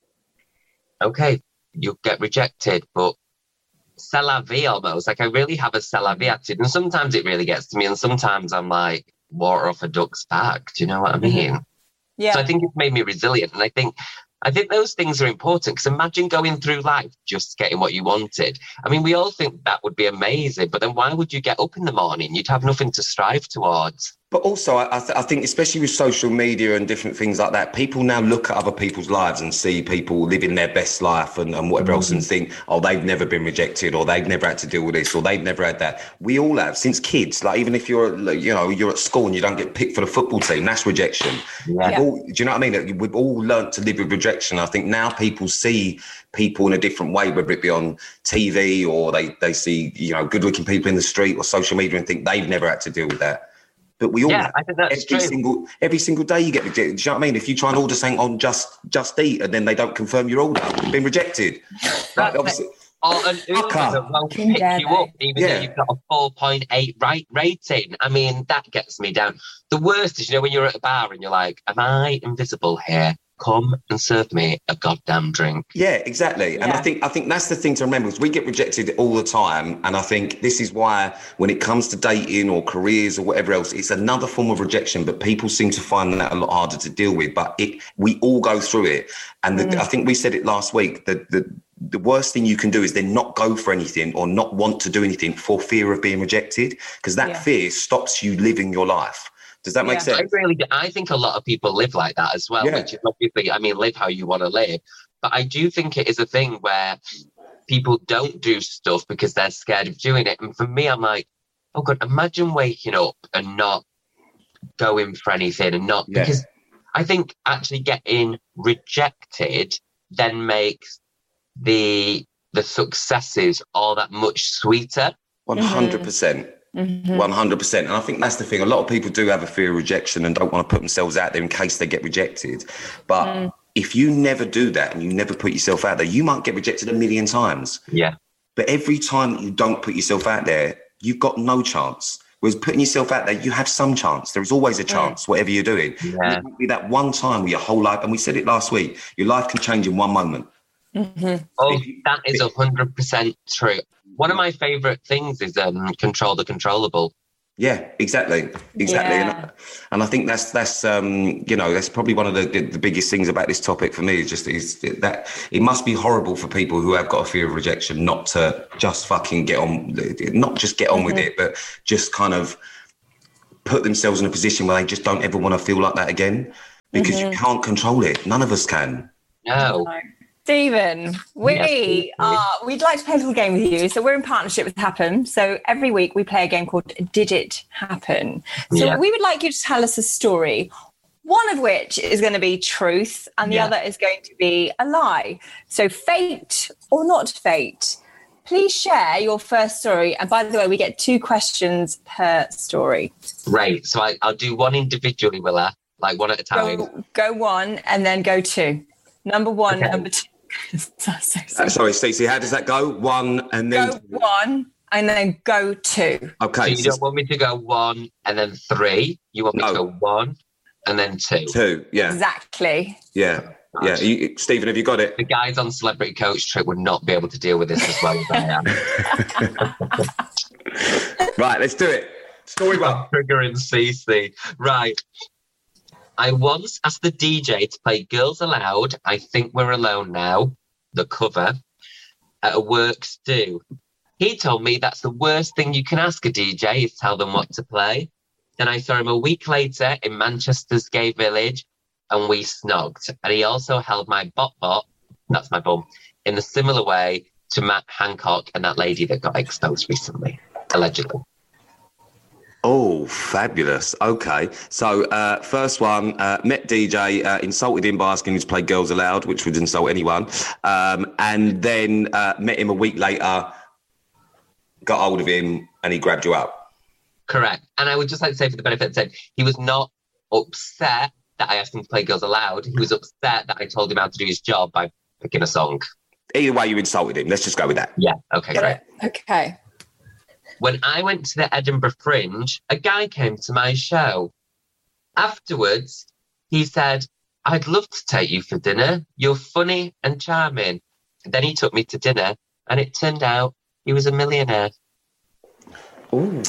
okay, you'll get rejected, but c'est la vie almost. Like I really have a c'est la vie attitude. And sometimes it really gets to me. And sometimes I'm like, water off a duck's back. Do you know what I mean? Yeah. So I think it's made me resilient. And I think I think those things are important, because imagine going through life just getting what you wanted. I mean, we all think that would be amazing, but then why would you get up in the morning? You'd have nothing to strive towards. But also, I, th- I think, especially with social media and different things like that, people now look at other people's lives and see people living their best life and, and whatever mm-hmm. else, and think, oh, they've never been rejected, or they've never had to deal with this, or they've never had that. We all have, since kids. Like, even if you're, you know, you're at school and you don't get picked for the football team, that's rejection. Yeah. Yeah. All, do you know what I mean? We've all learnt to live with rejection. I think now people see people in a different way, whether it be on T V or they, they see, you know, good-looking people in the street or social media, and think they've never had to deal with that. But we all, yeah, I think that's every true. single every single day you get rejected. Do you know what I mean? If you try and order something on Just Just Eat and then they don't confirm your order, you've been rejected. Like, obviously, or an Uber that won't pick you up, even yeah. though you've got a four point eight right rating. I mean, that gets me down. The worst is, you know, when you're at a bar and you're like, am I invisible here? Come and serve me a goddamn drink. Yeah, exactly. Yeah. And I think I think that's the thing to remember, is we get rejected all the time. And I think this is why when it comes to dating or careers or whatever else, it's another form of rejection, but people seem to find that a lot harder to deal with. But it we all go through it. And the, mm. I think we said it last week, that the, the worst thing you can do is then not go for anything or not want to do anything for fear of being rejected, because that yeah. fear stops you living your life. Does that make yeah, sense? I really do. I think a lot of people live like that as well, yeah. which is obviously, I mean, live how you want to live. But I do think it is a thing where people don't do stuff because they're scared of doing it. And for me, I'm like, oh God, imagine waking up and not going for anything and not, yeah. because I think actually getting rejected then makes the the successes all that much sweeter. one hundred percent. Mm-hmm. one hundred percent. And I think that's the thing. A lot of people do have a fear of rejection and don't want to put themselves out there in case they get rejected. But mm. if you never do that and you never put yourself out there, you might get rejected a million times. Yeah. But every time that you don't put yourself out there, you've got no chance. was putting yourself out there. You have some chance. There is always a chance, whatever you're doing. Yeah. It might be that one time with your whole life, and we said it last week, your life can change in one moment. Mm-hmm. Oh, that is one hundred percent true. One of my favourite things is um, control the controllable. Yeah, exactly, exactly, Yeah. and, and I think that's that's um, you know that's probably one of the, the biggest things about this topic for me is just is that it must be horrible for people who have got a fear of rejection not to just fucking get on, not just get on mm-hmm. with it, but just kind of put themselves in a position where they just don't ever want to feel like that again because mm-hmm. you can't control it. None of us can. No. Stephen, we yes, are, we'd like to play a little game with you. So we're in partnership with Happen. So every week we play a game called Did It Happen? So yeah. we would like you to tell us a story, one of which is going to be truth and the yeah. other is going to be a lie. So fate or not fate, please share your first story. And by the way, we get two questions per story. Right. So I, I'll do one individually, Willa, like one at a time. Go, go one and then go two. Number one, okay. number two. so, so, so. Uh, sorry, Stacey, how does that go? One and then... Go one and then go two. Okay. So you don't want me to go one and then three? You want me no. to go one and then two? Two, yeah. Exactly. Yeah, yeah. You, Stephen, have you got it? The guys on Celebrity Coach Trip would not be able to deal with this as well as I am. Right, let's do it. Story one. Triggering Cece. Right. I once asked the D J to play Girls Aloud, I Think We're Alone Now, the cover, at a works do. He told me that's the worst thing you can ask a D J is tell them what to play. Then I saw him a week later in Manchester's Gay Village and we snogged. And he also held my bot-bot, that's my bum, in a similar way to Matt Hancock and that lady that got exposed recently, allegedly. Oh, fabulous. Okay. So, uh, first one, uh, met D J, uh, insulted him by asking him to play Girls Aloud, which would insult anyone. Um, and then uh, met him a week later, got hold of him, and he grabbed you up. Correct. And I would just like to say, for the benefit of the said, he was not upset that I asked him to play Girls Aloud. He was upset that I told him how to do his job by picking a song. Either way, you insulted him. Let's just go with that. Yeah. Okay, Got great. It. Okay. When I went to the Edinburgh Fringe, a guy came to my show. Afterwards, he said, I'd love to take you for dinner. You're funny and charming. Then he took me to dinner, and it turned out he was a millionaire. Ooh.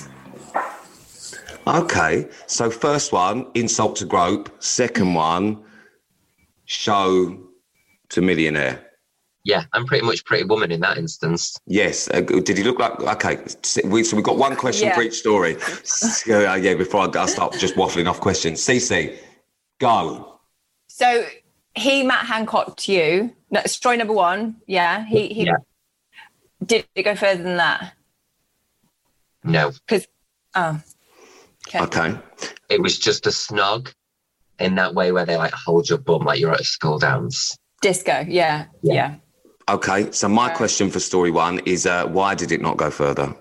Okay. So first one, insult to grope. Second one, show to millionaire. Yeah, I'm pretty much Pretty Woman in that instance. Yes. Uh, did he look like... Okay, so we've got one question yeah. for each story. So, uh, yeah, before I, I start just waffling off questions. Cece, go. So he, Matt Hancock, to you. No, story number one, yeah. He, he yeah. Did it go further than that? No. Because... Oh. Okay. Okay. It was just a snog in that way where they, like, hold your bum like you're at a school dance. Disco, yeah, yeah. yeah. Okay, so my uh, question for story one is uh, why did it not go further?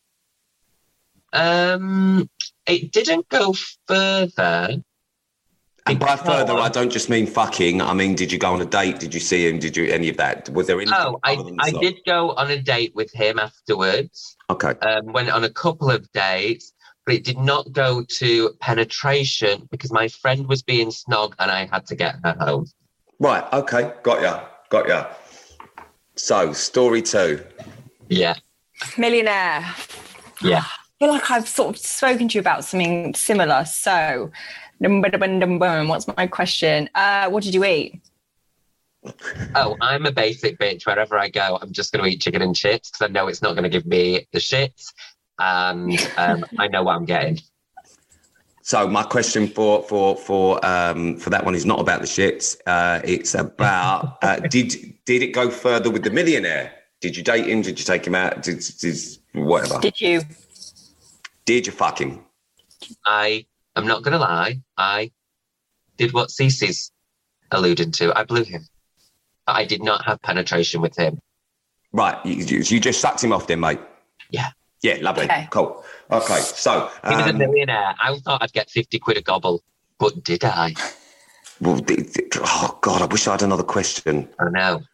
Um, it didn't go further. And by further, I don't just mean fucking. I mean, did you go on a date? Did you see him? Did you any of that? Was there anything? Oh, I, I did go on a date with him afterwards. Okay. Um, went on a couple of dates, but it did not go to penetration because my friend was being snog and I had to get her home. Right, okay, got ya, got ya. So, story two. Yeah. Millionaire. Yeah. I feel like I've sort of spoken to you about something similar. So, what's my question? Uh, what did you eat? Oh, I'm a basic bitch. Wherever I go, I'm just going to eat chicken and chips because I know it's not going to give me the shits. And um, I know what I'm getting. So my question for for for um, for that one is not about the shits. Uh, it's about uh, did did it go further with the millionaire? Did you date him? Did you take him out? Did, did whatever? Did you? Did you fuck him? I am not going to lie. I did what Cece's alluding to. I blew him. But I did not have penetration with him. Right. You, you, you just sucked him off then, mate? Yeah. Yeah, lovely. Okay. Cool. Okay, so... Um, he was a millionaire. I thought I'd get fifty quid a gobble, but did I? Well, oh, God, I wish I had another question. I know.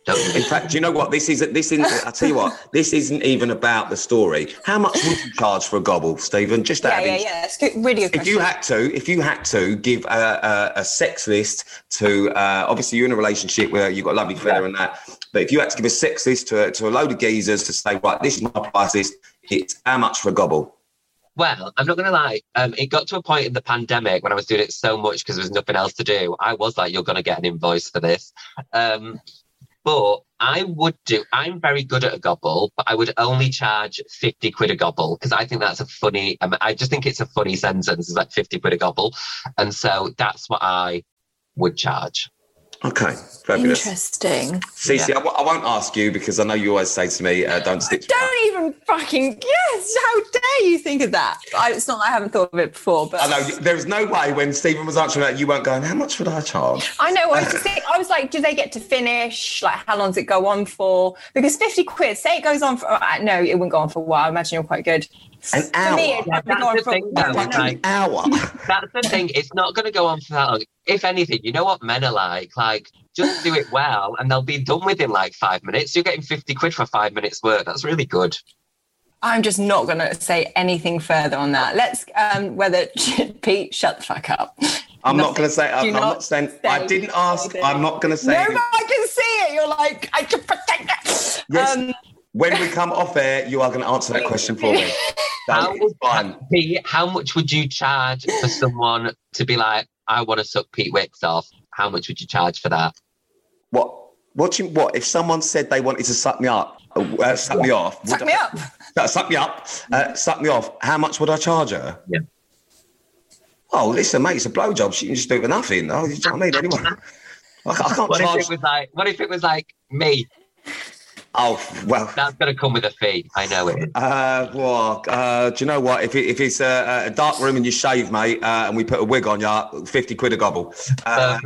Don't In fact, do you know what? This isn't. This isn't. I tell you what. This isn't even about the story. How much would you charge for a gobble, Stephen? Just Yeah, out of yeah, interest. yeah. It's good, really good If you question. had to, if you had to give a, a, a sex list to, uh, obviously you're in a relationship where you've got a lovely fella and that, but if you had to give a sex list to, to a load of geezers to say, right, this is my price list, it's how much for a gobble? Well, I'm not going to lie. Um, it got to a point in the pandemic when I was doing it so much because there was nothing else to do. I was like, you're going to get an invoice for this. Um, but I would do, I'm very good at a gobble, but I would only charge fifty quid a gobble because I think that's a funny, um, I just think it's a funny sentence. It's like fifty quid a gobble. And so that's what I would charge. Okay, fabulous. Interesting. Cece, Yeah. I, w- I won't ask you because I know you always say to me, uh, don't stick to Don't even fucking yes! How dare you think of that? I, it's not that I haven't thought of it before, but I know there's no way when Stephen was answering that you weren't going, how much would I charge? I know. I was just thinking, I was like, do they get to finish? Like, how long does it go on for? Because fifty quid, say it goes on for. Uh, no, it wouldn't go on for a while. I imagine you're quite good. An hour. For me, it'd Yeah, probably go on that's the for thing, though. one It's hour. like, An hour. that's the thing. It's not going to go on for that long. If anything, you know what men are like? Like, just do it well and they'll be done within like five minutes. You're getting fifty quid for five minutes work. That's really good. I'm just not going to say anything further on that. Let's, um, whether Pete, shut the fuck up. I'm not Nothing. going to say, I'm Do not, not saying, say I didn't ask, anything. I'm not going to say No, anything. but I can see it. You're like, I can protect that. Yes. Um, When we come off air, you are going to answer that question for me. How, That is fine. Pete, how much would you charge for someone to be like, I want to suck Pete Wicks off? How much would you charge for that? What? What? Do you, what? If someone said they wanted to suck me up, uh, suck me off, Suck would me I- up. Uh, suck me up, uh, suck me off. How much would I charge her? Yeah. Oh, listen, mate, it's a blowjob. She can just do it for nothing. Oh, you know what I mean? Anyway, I, ca- I can't What if charge. it was like, what if it was like me? Oh, well. That's going to come with a fee. I know it is. Uh, well, uh, do you know what? If it, if it's a, a dark room and you shave, mate, uh, and we put a wig on you, fifty quid a gobble. Uh,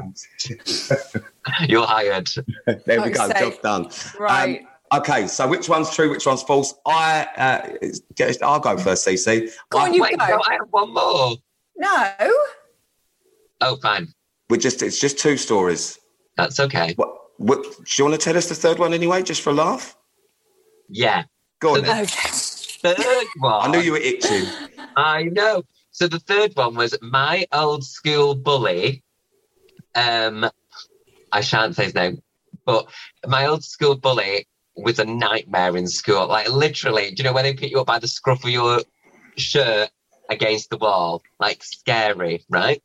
You're hired. there we Fuck's go. sake. Job done. Right. Um, okay, so which one's true, which one's false? I, uh, get- I'll go first, C C. Go on, I- you Wait, go. no, I have one more. No. Oh, fine. We're just, it's just two stories. That's okay. What, what, do you want to tell us the third one anyway, just for a laugh? Yeah. Go on. So then. Okay. Third one. I knew you were itching. I know. So the third one was my old school bully. Um, I shan't say his name, but my old school bully was a nightmare in school. Like literally, do you know when they pick you up by the scruff of your shirt against the wall? Like scary, right?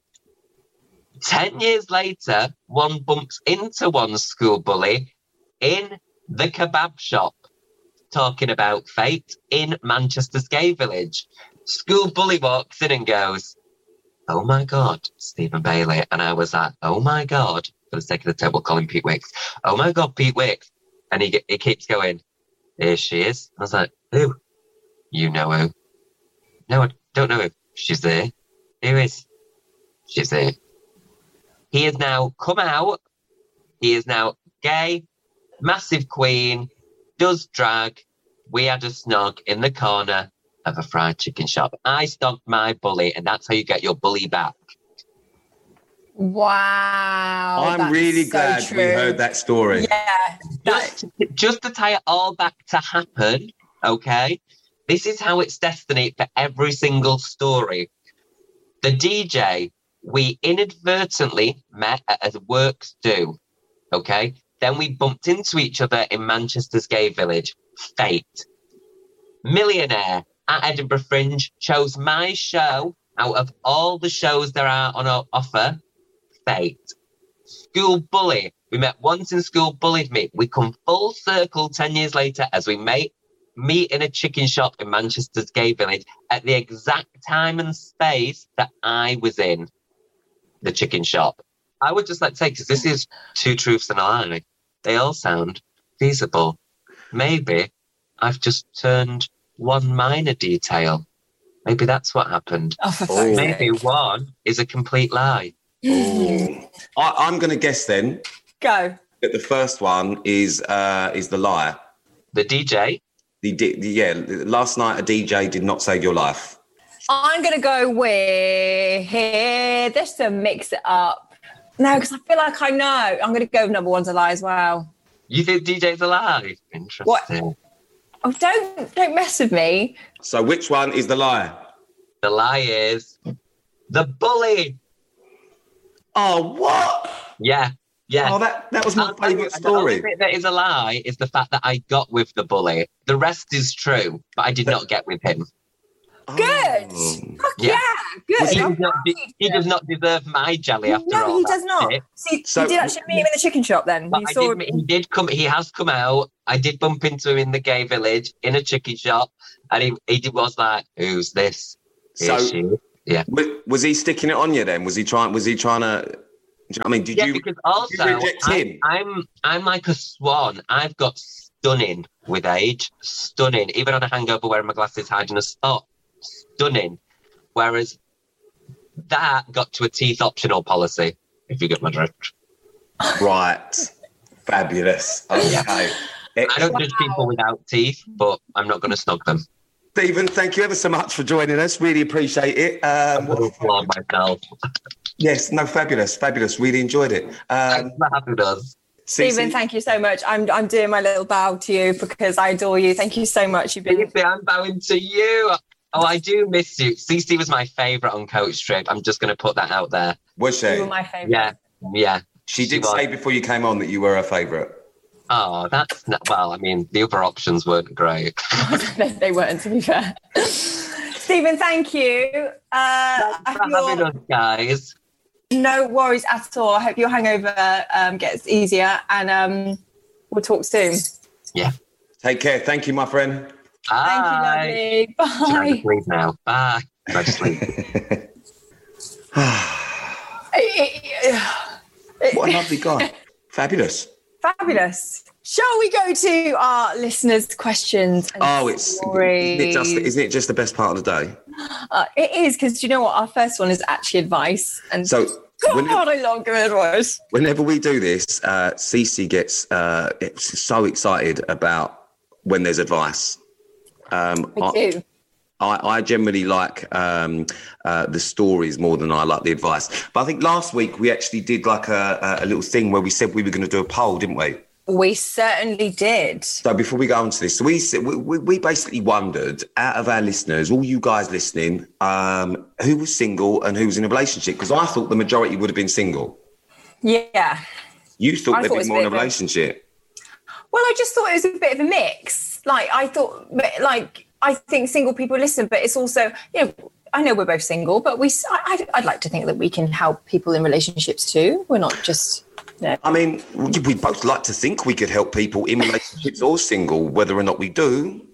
Ten years later, one bumps into one school bully in the kebab shop, talking about fate in Manchester's gay village. School bully walks in and goes, "Oh my God, Stephen Bailey." And I was like, "Oh my God," for the sake of the table, calling Pete Wicks. "Oh my God, Pete Wicks." And he, he keeps going, "Here she is." I was like, "Who?" "You know who." "No, I don't know who." "She's there." "Who is?" "She's there." He has now come out. He is now gay, massive queen, does drag. We had a snog in the corner of a fried chicken shop. I snogged my bully, and that's how you get your bully back. Wow. I'm that's really so glad true. we heard that story. Yeah. That, Just, just to tie it all back to happen, okay? This is how it's destiny for every single story. The D J, we inadvertently met at a works do, okay? Then we bumped into each other in Manchester's gay village. Fate. Millionaire at Edinburgh Fringe chose my show out of all the shows there are on our offer. Fate. School bully. We met once in school, bullied me. We come full circle ten years later as we meet, meet in a chicken shop in Manchester's gay village at the exact time and space that I was in the chicken shop. I would just like to say, because this is two truths and a lie, they all sound feasible. Maybe I've just turned one minor detail. Maybe that's what happened. oh, for Oh. fuck's Maybe sake. one is a complete lie. I, I'm going to guess then Go. that the first one is uh, is the lie. The D J, The, D- the yeah, last night a D J did not save your life. I'm going to go with here, just to mix it up. No, because I feel like I know. I'm going to go with number one's a lie as well. You think D J's a lie? Interesting. What? Oh, don't don't mess with me. So which one is the lie? The lie is the bully. Oh, what? Yeah, yeah. Oh, that, that was my I'll- favourite The only story. bit that is a lie is the fact that I got with the bully. The rest is true, but I did not get with him. Good. Oh. Fuck yeah, good. He I'm does, not, happy. he does not deserve my jelly after No, all he that does not. shit. See, So- you did actually meet him in the chicken shop then. But You I saw did, he did come. He has come out. I did bump into him in the gay village in a chicken shop, and he he did- was like, "Who's this?" Is So- she? Yeah. Was, was he sticking it on you then? Was he trying? Was he trying to? Do you know what I mean, did Yeah, you? because did also you reject I, him? I'm I'm like a swan. I've got stunning with age, stunning. Even on a hangover, wearing my glasses, hiding a spot, stunning. Whereas that got to a teeth optional policy. If you get my drift. Right. Fabulous. Okay. I don't judge people without teeth, but I'm not going to snog them. Stephen, thank you ever so much for joining us. Really appreciate it. Um, I'm going to applaud myself. yes, no, fabulous, fabulous. Really enjoyed it. Um, Thanks for having us. Stephen, thank you so much. I'm I'm doing my little bow to you because I adore you. Thank you so much. You've been. I'm bowing to you. Oh, I do miss you. Cece was my favourite on Coach Trip. I'm just going to put that out there. Was she? You were my favourite. Yeah, yeah. She did was. say before you came on that you were her favourite. Oh, that's not, well, I mean, the other options weren't great. they, they weren't, to be fair. Stephen, thank you. Uh, Thanks for having us, guys. No worries at all. I hope your hangover um, gets easier, and um, we'll talk soon. Yeah. Take care. Thank you, my friend. Bye. Thank you, lovely. Should I Bye. just leave now? Bye. Should I just leave? What a lovely guy. Fabulous. Fabulous. Shall we go to our listeners' questions? And Oh, it's stories? isn't it, just, isn't it just the best part of the day? Uh, it is, because you know what? Our first one is actually advice. And So God, when- I love giving advice. Whenever we do this, uh, Cece gets uh, it's so excited about when there's advice. Um, I do. I, I generally like um, uh, the stories more than I like the advice. But I think last week we actually did like a, a little thing where we said we were going to do a poll, didn't we? We certainly did. So before we go on to this, so we, we we basically wondered, out of our listeners, all you guys listening, um, who was single and who was in a relationship? Because I thought the majority would have been single. Yeah. You thought I they'd thought it be was more in a a bit of a- relationship. Well, I just thought it was a bit of a mix. Like, I thought, like, I think single people listen, but it's also, you know, I know we're both single, but we, I, I'd like to think that we can help people in relationships too. We're not just, you know. I mean, we both like to think we could help people in relationships or single, whether or not we do.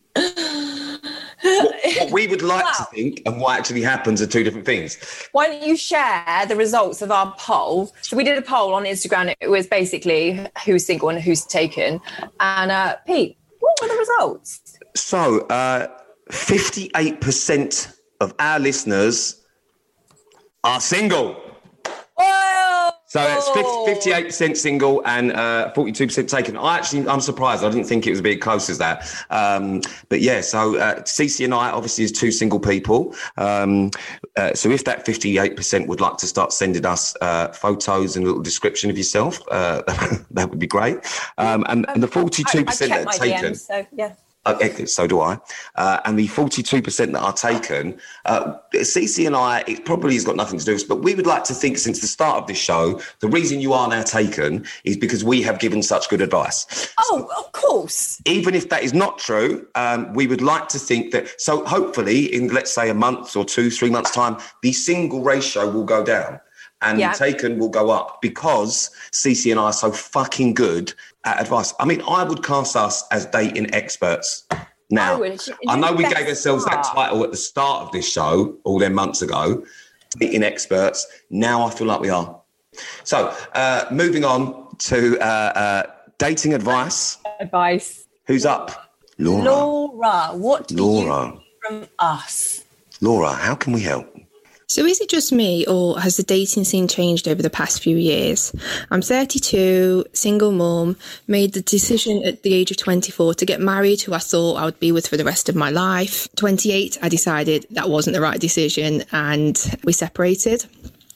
What, what we would like to think and what actually happens are two different things. Why don't you share the results of our poll? So we did a poll on Instagram. It was basically who's single and who's taken. And uh, Pete, what were the results? So, uh, fifty-eight percent of our listeners are single. Oh! So it's fifty-eight percent single and uh, forty-two percent taken. I actually, I'm surprised. I didn't think it was a bit close as that. Um, but yeah, so uh, Cece and I obviously is two single people. Um, uh, so if that fifty-eight percent would like to start sending us uh, photos and a little description of yourself, uh, that would be great. Um, and, and the forty-two percent I, I that are checked my taken. D Ms, so yeah. Uh, so do I. Uh, and the forty-two percent that are taken, uh, Cece and I, it probably has got nothing to do with this, but we would like to think since the start of this show, the reason you are now taken is because we have given such good advice. Oh, of course. Even if that is not true, um, we would like to think that, so hopefully in, let's say, a month or two, three months' time, the single ratio will go down. And Yeah. taken will go up because Cece and I are so fucking good at advice. I mean, I would class us as dating experts now. I would. I know we Best gave ourselves that part. title at the start of this show all them months ago, dating experts. Now I feel like we are. So uh, moving on to uh, uh, dating advice. Advice. Who's up? Laura. Laura, what do Laura. you need from us? Laura, how can we help? So is it just me, or has the dating scene changed over the past few years? I'm thirty-two, single mum, made the decision at the age of twenty-four to get married, who I thought I would be with for the rest of my life. twenty-eight, I decided that wasn't the right decision and we separated.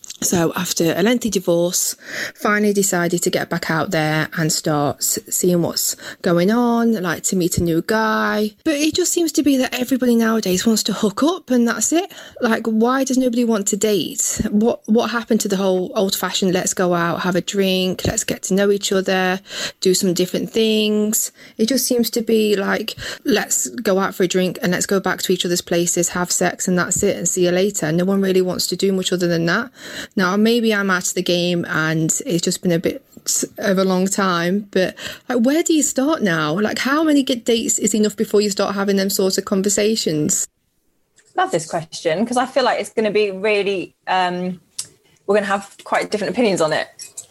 So after a lengthy divorce, finally decided to get back out there and start s- seeing what's going on, like to meet a new guy. But it just seems to be that everybody nowadays wants to hook up and that's it. Like, why does nobody want to date? What what happened to the whole old-fashioned let's go out, have a drink, let's get to know each other, do some different things? It just seems to be like, let's go out for a drink and let's go back to each other's places, have sex and that's it and see you later. No one really wants to do much other than that. Now, maybe I'm out of the game and it's just been a bit of a long time, but like, where do you start now? Like, how many good dates is enough before you start having them sorts of conversations? Love this question because I feel like it's going to be really, um, we're going to have quite different opinions on it.